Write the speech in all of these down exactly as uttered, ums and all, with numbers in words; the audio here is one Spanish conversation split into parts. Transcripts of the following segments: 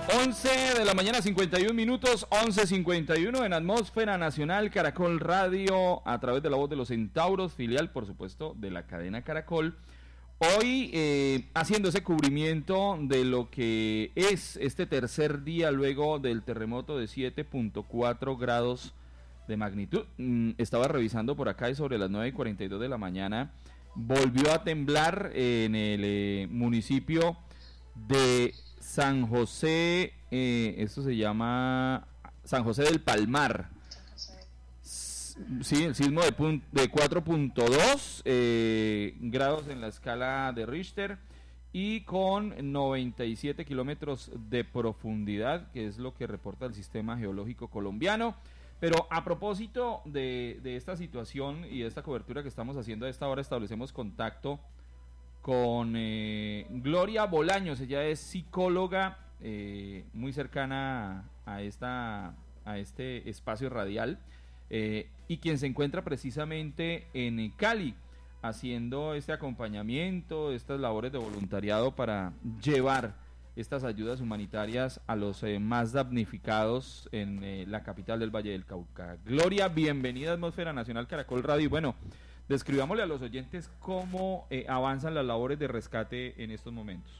once de la mañana, cincuenta y un minutos, once cincuenta y uno en Atmósfera Nacional, Caracol Radio, a través de la voz de los Centauros, filial, por supuesto, de la cadena Caracol. Hoy, eh, haciendo ese cubrimiento de lo que es este tercer día luego del terremoto de siete punto cuatro grados de magnitud. Mm, estaba revisando por acá y sobre las nueve y cuarenta y dos de la mañana volvió a temblar en el eh, municipio de San José, eh, esto se llama San José del Palmar. Sí, el sismo de, pun- de cuatro punto dos eh, grados en la escala de Richter y con noventa y siete kilómetros de profundidad, que es lo que reporta el Sistema Geológico Colombiano. Pero a propósito de, de esta situación y de esta cobertura que estamos haciendo a esta hora, establecemos contacto con eh, Gloria Bolaños. Ella es psicóloga eh, muy cercana a, esta, a este espacio radial. Eh, y quien se encuentra precisamente en Cali haciendo este acompañamiento, estas labores de voluntariado para llevar estas ayudas humanitarias a los eh, más damnificados en eh, la capital del Valle del Cauca. Gloria, bienvenida a Atmósfera Nacional Caracol Radio. Y bueno, describámosle a los oyentes cómo eh, avanzan las labores de rescate en estos momentos.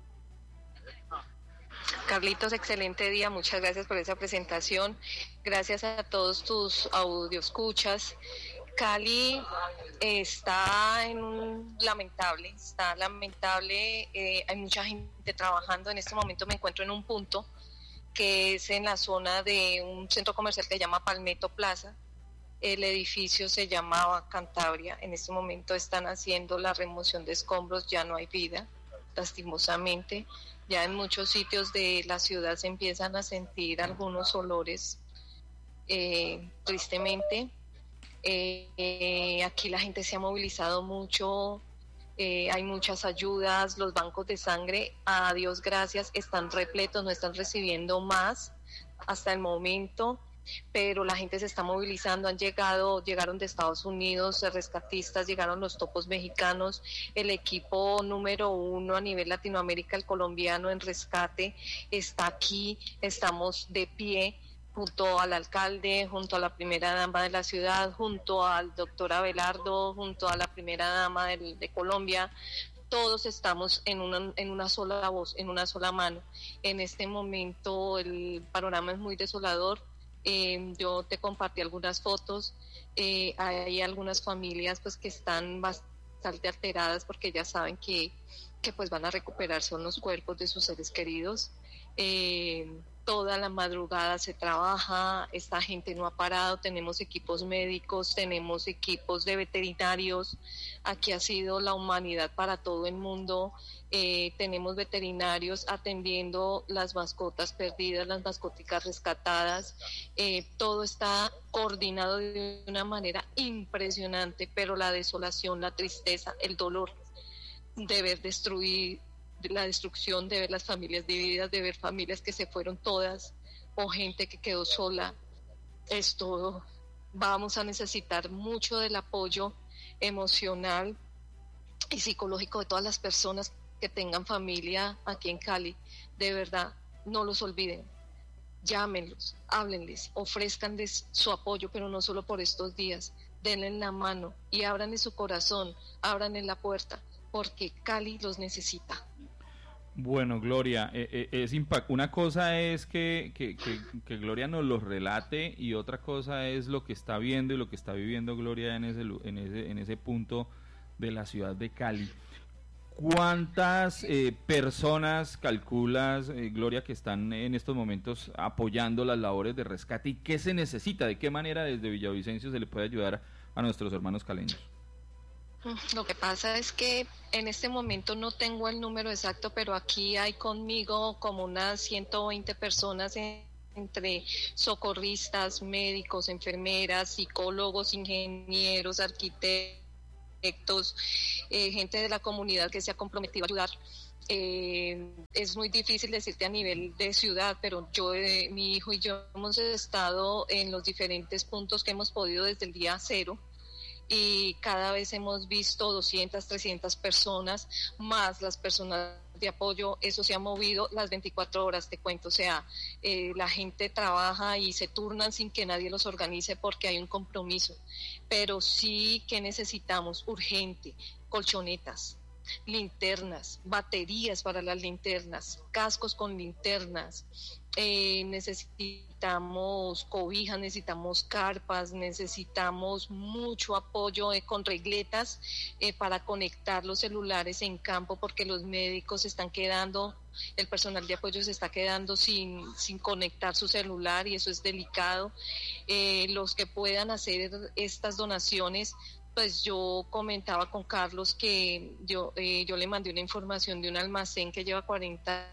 Carlitos, excelente día, muchas gracias por esa presentación, gracias a todos tus audioscuchas. Cali eh, está en un lamentable, está lamentable, eh, hay mucha gente trabajando. En este momento me encuentro en un punto que es en la zona de un centro comercial que se llama Palmetto Plaza. El edificio se llamaba Cantabria. En este momento están haciendo la remoción de escombros, ya no hay vida, lastimosamente. Ya en muchos sitios de la ciudad se empiezan a sentir algunos olores, eh, tristemente. Eh, eh, aquí la gente se ha movilizado mucho, eh, hay muchas ayudas, los bancos de sangre, a Dios gracias, están repletos, no están recibiendo más hasta el momento, pero la gente se está movilizando. Han llegado, llegaron de Estados Unidos rescatistas, llegaron los topos mexicanos, el equipo número uno a nivel Latinoamérica, el colombiano en rescate, está aquí, estamos de pie junto al alcalde, junto a la primera dama de la ciudad, junto al doctor Abelardo, junto a la primera dama de, de Colombia. Todos estamos en una, en una sola voz, en una sola mano. En este momento el panorama es muy desolador. Eh, yo te compartí algunas fotos, eh, hay algunas familias pues que están bastante alteradas porque ya saben que, que pues van a recuperar son los cuerpos de sus seres queridos. Eh, toda la madrugada se trabaja, esta gente no ha parado, tenemos equipos médicos, tenemos equipos de veterinarios, aquí ha sido la humanidad para todo el mundo. Eh, tenemos veterinarios atendiendo las mascotas perdidas, las mascoticas rescatadas, eh, todo está coordinado de una manera impresionante, pero la desolación, la tristeza, el dolor de ver destruir, de la destrucción, de ver las familias divididas, de ver familias que se fueron todas o gente que quedó sola, es todo. Vamos a necesitar mucho del apoyo emocional y psicológico de todas las personas que tengan familia aquí en Cali. De verdad, no los olviden, llámenlos, háblenles, ofrézcanles su apoyo, pero no solo por estos días, denle la mano y ábranle su corazón, ábranle la puerta, porque Cali los necesita. Bueno, Gloria, eh, eh, es impact- una cosa es que, que, que, que Gloria nos lo relate y otra cosa es lo que está viendo y lo que está viviendo Gloria en ese, en ese, en ese punto de la ciudad de Cali. ¿Cuántas eh, personas calculas, eh, Gloria, que están en estos momentos apoyando las labores de rescate y qué se necesita? ¿De qué manera desde Villavicencio se le puede ayudar a nuestros hermanos caleños? Lo que pasa es que en este momento no tengo el número exacto, pero aquí hay conmigo como unas ciento veinte personas en, entre socorristas, médicos, enfermeras, psicólogos, ingenieros, arquitectos, eh, gente de la comunidad que se ha comprometido a ayudar. Eh, es muy difícil decirte a nivel de ciudad, pero yo, eh, mi hijo y yo hemos estado en los diferentes puntos que hemos podido desde el día cero, y cada vez hemos visto doscientas, trescientas personas, más las personas de apoyo, eso se ha movido las veinticuatro horas, te cuento, o sea, eh, la gente trabaja y se turnan sin que nadie los organice porque hay un compromiso, pero sí que necesitamos urgente, colchonetas, linternas, baterías para las linternas, cascos con linternas, eh, necesitamos cobijas, necesitamos carpas, necesitamos mucho apoyo eh, con regletas eh, para conectar los celulares en campo, porque los médicos se están quedando, el personal de apoyo se está quedando sin, sin conectar su celular y eso es delicado. Eh, los que puedan hacer estas donaciones, pues yo comentaba con Carlos que yo eh, yo le mandé una información de un almacén que lleva cuarenta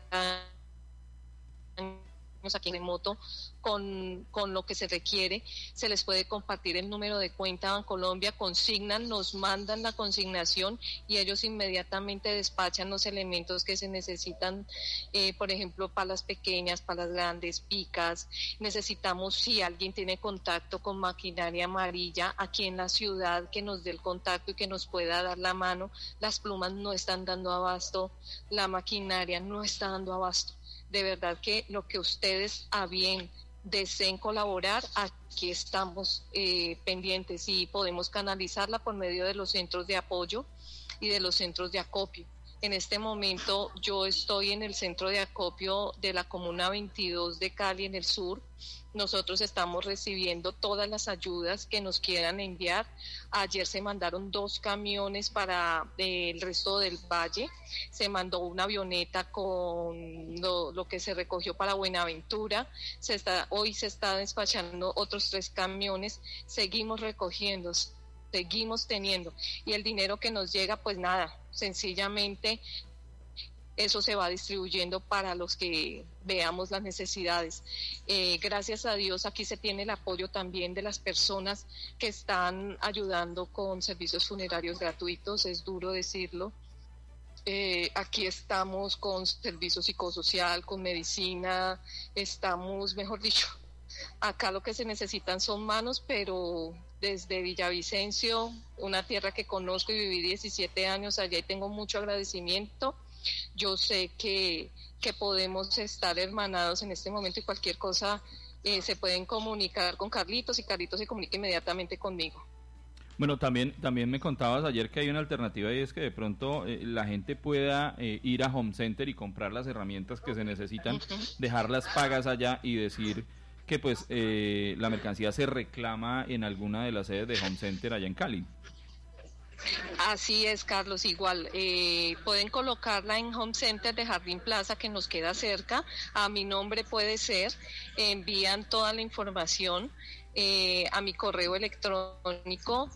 años aquí en remoto con, con lo que se requiere. Se les puede compartir el número de cuenta Bancolombia, consignan, nos mandan la consignación y ellos inmediatamente despachan los elementos que se necesitan, eh, por ejemplo, palas pequeñas, palas grandes, picas. Necesitamos, si alguien tiene contacto con maquinaria amarilla aquí en la ciudad, que nos dé el contacto y que nos pueda dar la mano. Las plumas no están dando abasto, la maquinaria no está dando abasto. De verdad que lo que ustedes a bien deseen colaborar, aquí estamos eh, pendientes y podemos canalizarla por medio de los centros de apoyo y de los centros de acopio. En este momento yo estoy en el centro de acopio de la Comuna veintidós de Cali, en el sur. Nosotros estamos recibiendo todas las ayudas que nos quieran enviar. Ayer se mandaron dos camiones para eh, el resto del valle. Se mandó una avioneta con lo, lo que se recogió para Buenaventura. Se está, hoy se está despachando otros tres camiones. Seguimos recogiendo, seguimos teniendo. Y el dinero que nos llega, pues nada, sencillamente eso se va distribuyendo para los que veamos las necesidades. Eh, gracias a Dios aquí se tiene el apoyo también de las personas que están ayudando con servicios funerarios gratuitos, es duro decirlo. Eh, aquí estamos con servicio psicosocial, con medicina, estamos, mejor dicho, acá lo que se necesitan son manos, pero desde Villavicencio, una tierra que conozco y viví diecisiete años allá y tengo mucho agradecimiento. Yo sé que, que podemos estar hermanados en este momento y cualquier cosa eh, se pueden comunicar con Carlitos y Carlitos se comunica inmediatamente conmigo. Bueno, también también me contabas ayer que hay una alternativa y es que de pronto eh, la gente pueda eh, ir a Home Center y comprar las herramientas que se necesitan, uh-huh. dejarlas pagas allá y decir que pues eh, la mercancía se reclama en alguna de las sedes de Home Center allá en Cali. Así es, Carlos, igual eh, pueden colocarla en Home Center de Jardín Plaza, que nos queda cerca. A mi nombre puede ser, envían toda la información eh, a mi correo electrónico,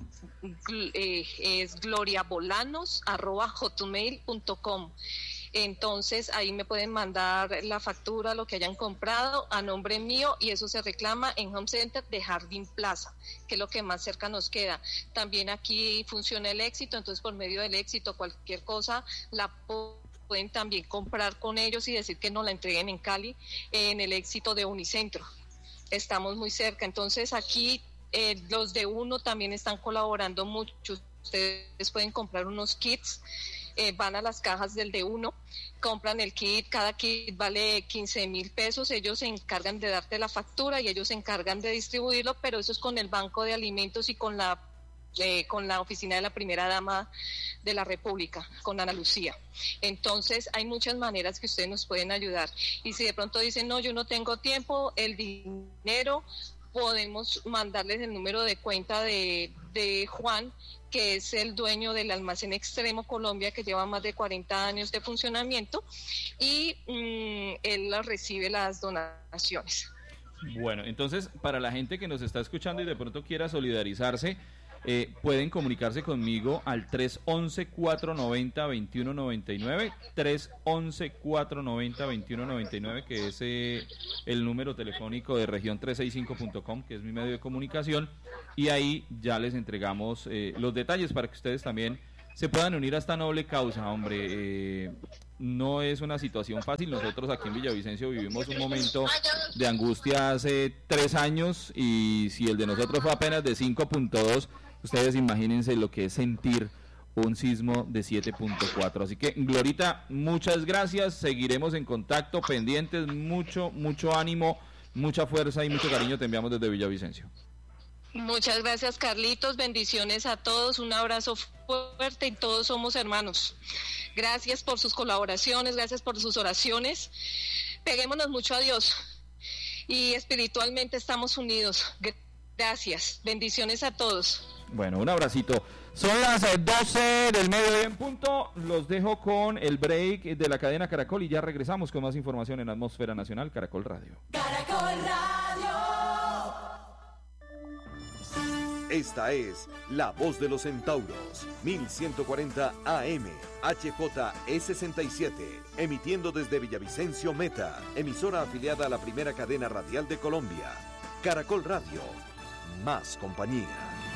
eh, es gloriabolanos arroba hotmail punto com. Entonces ahí me pueden mandar la factura, lo que hayan comprado a nombre mío y eso se reclama en Home Center de Jardín Plaza, que es lo que más cerca nos queda. También aquí funciona el Éxito, entonces por medio del Éxito cualquier cosa la pueden también comprar con ellos y decir que nos la entreguen en Cali, en el Éxito de Unicentro. Estamos muy cerca, entonces aquí eh, los de Uno también están colaborando mucho. Ustedes pueden comprar unos kits. Eh, van a las cajas del de Uno, compran el kit, cada kit vale quince mil pesos, ellos se encargan de darte la factura y ellos se encargan de distribuirlo, pero eso es con el Banco de Alimentos y con la eh, con la oficina de la primera dama de la República, con Ana Lucía. Entonces hay muchas maneras que ustedes nos pueden ayudar y si de pronto dicen no, yo no tengo tiempo, el dinero, podemos mandarles el número de cuenta de, de Juan, que es el dueño del almacén Extremo Colombia, que lleva más de cuarenta años de funcionamiento, y mmm, él recibe las donaciones. Bueno, entonces, para la gente que nos está escuchando y de pronto quiera solidarizarse, eh, pueden comunicarse conmigo al tres once, cuatro noventa, veintiuno noventa y nueve, tres once, cuatro noventa, veintiuno noventa y nueve, que es eh, el número telefónico de región trescientos sesenta y cinco punto com, que es mi medio de comunicación, y ahí ya les entregamos eh, los detalles para que ustedes también se puedan unir a esta noble causa, hombre. Eh, no es una situación fácil. Nosotros aquí en Villavicencio vivimos un momento de angustia hace tres años y si el de nosotros fue apenas de cinco punto dos, ustedes imagínense lo que es sentir un sismo de siete punto cuatro. Así que, Glorita, muchas gracias, seguiremos en contacto, pendientes, mucho, mucho ánimo, mucha fuerza y mucho cariño te enviamos desde Villavicencio. Muchas gracias, Carlitos, bendiciones a todos, un abrazo fuerte y todos somos hermanos. Gracias por sus colaboraciones, gracias por sus oraciones. Peguémonos mucho a Dios y espiritualmente estamos unidos. Gracias, bendiciones a todos. Bueno, un abracito. Son las doce del mediodía en punto, los dejo con el break de la cadena Caracol y ya regresamos con más información en Atmósfera Nacional, Caracol Radio. Caracol Radio. Esta es La Voz de los Centauros, mil ciento cuarenta A M, H J E sesenta y siete, emitiendo desde Villavicencio Meta, emisora afiliada a la primera cadena radial de Colombia. Caracol Radio, más compañía.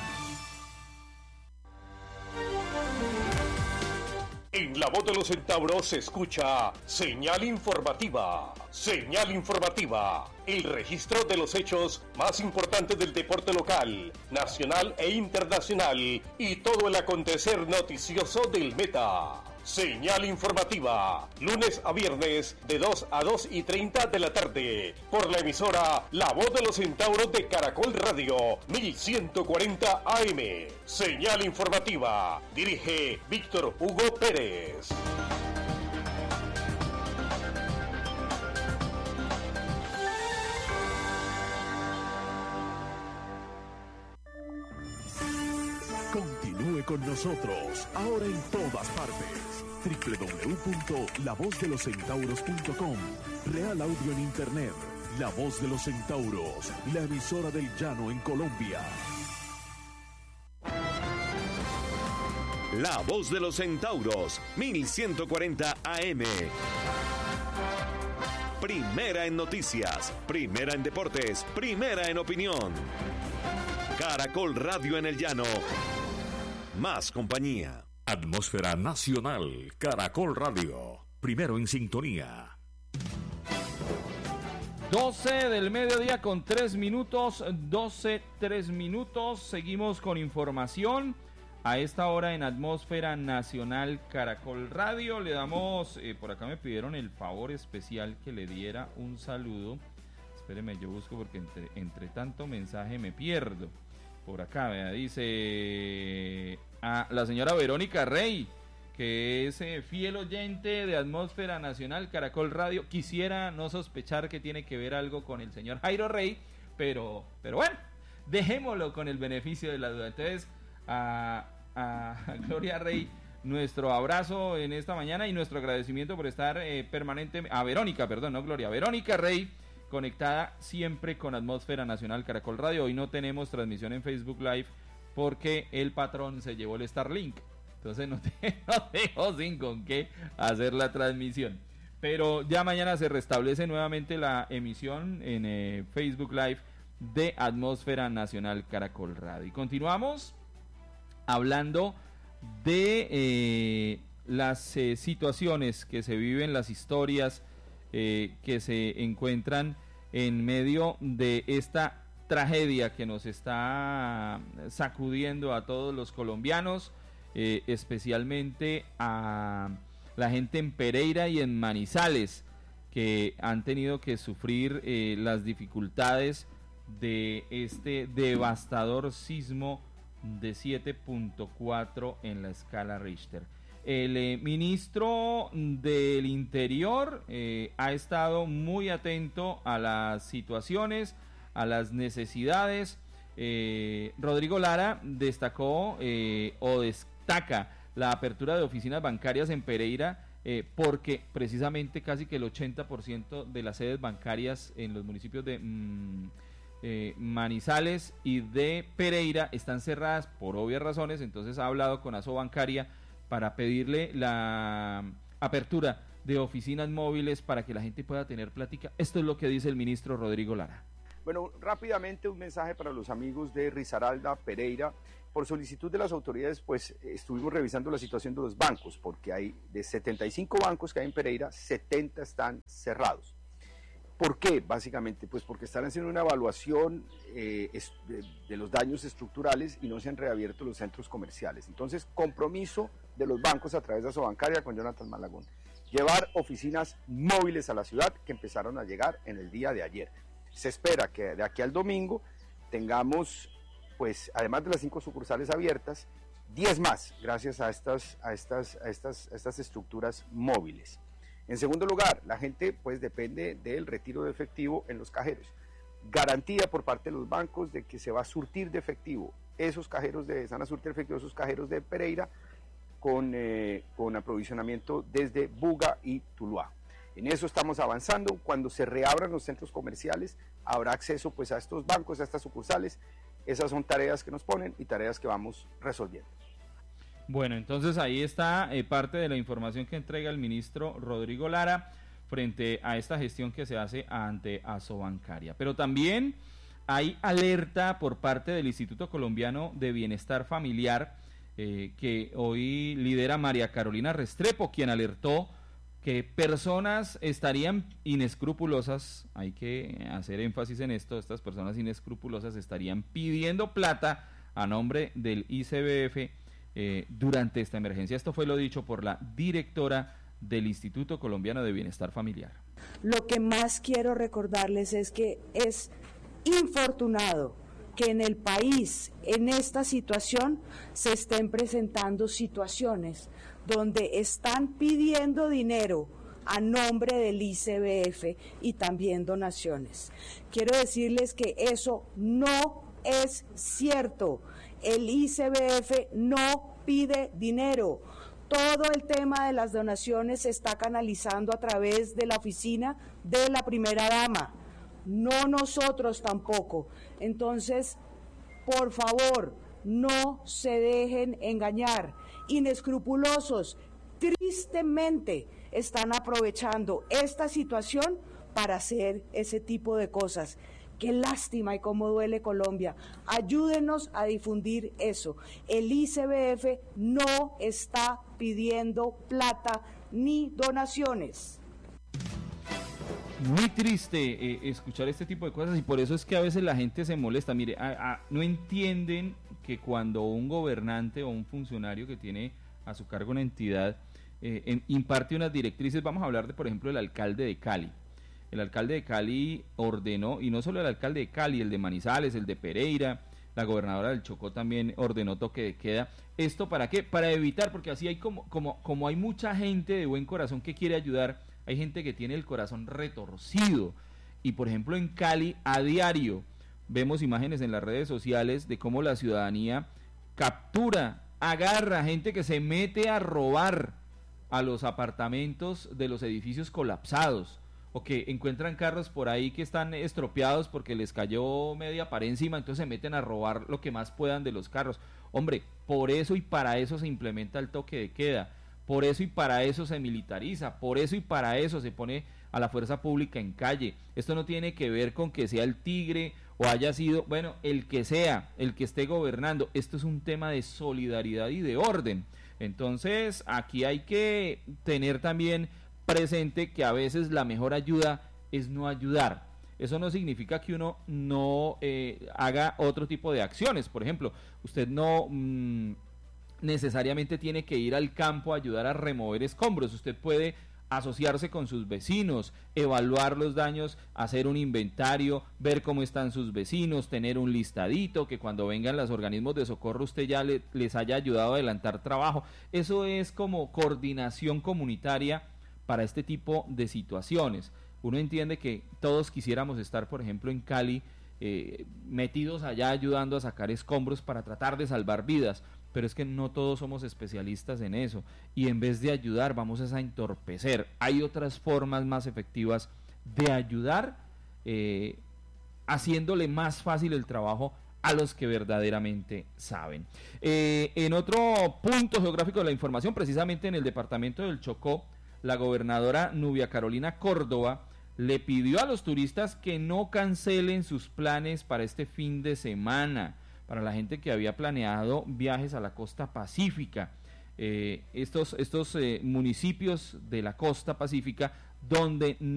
En La Voz de los Centauros se escucha Señal Informativa. Señal Informativa, el registro de los hechos más importantes del deporte local, nacional e internacional y todo el acontecer noticioso del Meta. Señal Informativa, lunes a viernes de dos a dos y treinta de la tarde, por la emisora La Voz de los Centauros de Caracol Radio, mil ciento cuarenta A M. Señal Informativa, dirige Víctor Hugo Pérez. Continúe con nosotros, ahora en todas partes. doble u doble u doble u punto la voz de los centauros punto com. Real Audio en Internet. La Voz de los Centauros, la emisora del llano en Colombia. La Voz de los Centauros, mil ciento cuarenta A M. Primera en noticias, primera en deportes, primera en opinión. Caracol Radio en el llano. Más compañía. Atmósfera Nacional, Caracol Radio, primero en sintonía. doce del mediodía con tres minutos, doce, tres minutos, seguimos con información a esta hora en Atmósfera Nacional Caracol Radio. Le damos, eh, por acá me pidieron el favor especial que le diera un saludo, espéreme, yo busco porque entre, entre tanto mensaje me pierdo. Por acá, vea, dice a la señora Verónica Rey, que es eh, fiel oyente de Atmósfera Nacional Caracol Radio. Quisiera no sospechar que tiene que ver algo con el señor Jairo Rey, pero, pero bueno, dejémoslo con el beneficio de la duda. Entonces, a, a Gloria Rey, nuestro abrazo en esta mañana y nuestro agradecimiento por estar eh, permanentemente, a Verónica, perdón, no Gloria, Verónica Rey, conectada siempre con Atmósfera Nacional Caracol Radio. Hoy no tenemos transmisión en Facebook Live porque el patrón se llevó el Starlink, entonces no, te, no dejo sin con qué hacer la transmisión, pero ya mañana se restablece nuevamente la emisión en eh, Facebook Live de Atmósfera Nacional Caracol Radio. Y continuamos hablando de eh, las eh, situaciones que se viven, las historias Eh, que se encuentran en medio de esta tragedia que nos está sacudiendo a todos los colombianos, eh, especialmente a la gente en Pereira y en Manizales, que han tenido que sufrir eh, las dificultades de este devastador sismo de siete punto cuatro en la escala Richter. El eh, ministro del Interior eh, ha estado muy atento a las situaciones, a las necesidades. Eh, Rodrigo Lara destacó eh, o destaca la apertura de oficinas bancarias en Pereira eh, porque precisamente casi que el ochenta por ciento de las sedes bancarias en los municipios de mmm, eh, Manizales y de Pereira están cerradas por obvias razones. Entonces ha hablado con Aso Bancaria para pedirle la apertura de oficinas móviles para que la gente pueda tener plática. Esto es lo que dice el ministro Rodrigo Lara. Bueno, rápidamente un mensaje para los amigos de Risaralda, Pereira. Por solicitud de las autoridades, pues estuvimos revisando la situación de los bancos, porque hay de setenta y cinco bancos que hay en Pereira, setenta están cerrados. ¿Por qué? Básicamente, pues porque están haciendo una evaluación eh, de, de los daños estructurales y no se han reabierto los centros comerciales. Entonces, compromiso de los bancos a través de Asobancaria con Jonathan Malagón. Llevar oficinas móviles a la ciudad que empezaron a llegar en el día de ayer. Se espera que de aquí al domingo tengamos, pues, además de las cinco sucursales abiertas, diez más, gracias a estas, a estas, a estas, a estas estructuras móviles. En segundo lugar, la gente pues depende del retiro de efectivo en los cajeros. Garantía por parte de los bancos de que se va a surtir de efectivo esos cajeros de, se van a surtir de efectivo esos cajeros de Pereira con, eh, con aprovisionamiento desde Buga y Tuluá. En eso estamos avanzando. Cuando se reabran los centros comerciales, habrá acceso pues a estos bancos, a estas sucursales. Esas son tareas que nos ponen y tareas que vamos resolviendo. Bueno, entonces ahí está eh, parte de la información que entrega el ministro Rodrigo Lara frente a esta gestión que se hace ante Asobancaria. Pero también hay alerta por parte del Instituto Colombiano de Bienestar Familiar, eh, que hoy lidera María Carolina Restrepo, quien alertó que personas estarían inescrupulosas, hay que hacer énfasis en esto, estas personas inescrupulosas estarían pidiendo plata a nombre del I C B F Eh, durante esta emergencia. Esto fue lo dicho por la directora del Instituto Colombiano de Bienestar Familiar. Lo que más quiero recordarles es que es infortunado que en el país, en esta situación, se estén presentando situaciones donde están pidiendo dinero a nombre del I C B F y también donaciones. Quiero decirles que eso no es cierto. El I C B F no pide dinero. Todo el tema de las donaciones se está canalizando a través de la oficina de la primera dama, no nosotros tampoco. Entonces, por favor, no se dejen engañar. Inescrupulosos, tristemente, están aprovechando esta situación para hacer ese tipo de cosas. Qué lástima y cómo duele Colombia. Ayúdenos a difundir eso. El I C B F no está pidiendo plata ni donaciones. Muy triste eh, escuchar este tipo de cosas y por eso es que a veces la gente se molesta. Mire, a, a, no entienden que cuando un gobernante o un funcionario que tiene a su cargo una entidad eh, en, imparte unas directrices, vamos a hablar de, por ejemplo, el alcalde de Cali. El alcalde de Cali ordenó, y no solo el alcalde de Cali, el de Manizales, el de Pereira, la gobernadora del Chocó también ordenó toque de queda. ¿Esto para qué? Para evitar, porque así hay como, como, como hay mucha gente de buen corazón que quiere ayudar, hay gente que tiene el corazón retorcido. Y por ejemplo en Cali, a diario, vemos imágenes en las redes sociales de cómo la ciudadanía captura, agarra gente que se mete a robar a los apartamentos de los edificios colapsados, o que encuentran carros por ahí que están estropeados porque les cayó media pared encima, entonces se meten a robar lo que más puedan de los carros. Hombre, por eso y para eso se implementa el toque de queda, por eso y para eso se militariza, por eso y para eso se pone a la fuerza pública en calle. Esto no tiene que ver con que sea el tigre o haya sido, bueno, el que sea, el que esté gobernando. Esto es un tema de solidaridad y de orden. Entonces, aquí hay que tener también presente que a veces la mejor ayuda es no ayudar. Eso no significa que uno no eh, haga otro tipo de acciones. Por ejemplo, usted no mmm, necesariamente tiene que ir al campo a ayudar a remover escombros. Usted puede asociarse con sus vecinos, evaluar los daños, hacer un inventario, ver cómo están sus vecinos, tener un listadito, que cuando vengan los organismos de socorro usted ya le, les haya ayudado a adelantar trabajo. Eso es como coordinación comunitaria para este tipo de situaciones. Uno entiende que todos quisiéramos estar, por ejemplo, en Cali, eh, metidos allá ayudando a sacar escombros para tratar de salvar vidas, pero es que no todos somos especialistas en eso, y en vez de ayudar vamos a entorpecer. Hay otras formas más efectivas de ayudar, eh, haciéndole más fácil el trabajo a los que verdaderamente saben. Eh, en otro punto geográfico de la información, precisamente en el departamento del Chocó, la gobernadora Nubia Carolina Córdoba le pidió a los turistas que no cancelen sus planes para este fin de semana, para la gente que había planeado viajes a la costa pacífica. Eh, estos estos eh, municipios de la costa pacífica donde no